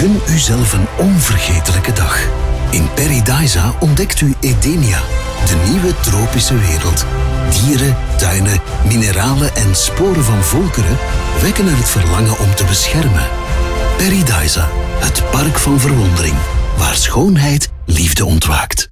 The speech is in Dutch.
Gun uzelf een onvergetelijke dag. In Paradisa ontdekt u Edenia, de nieuwe tropische wereld. Dieren, tuinen, mineralen en sporen van volkeren wekken er het verlangen om te beschermen. Paradisa, het park van verwondering, waar schoonheid liefde ontwaakt.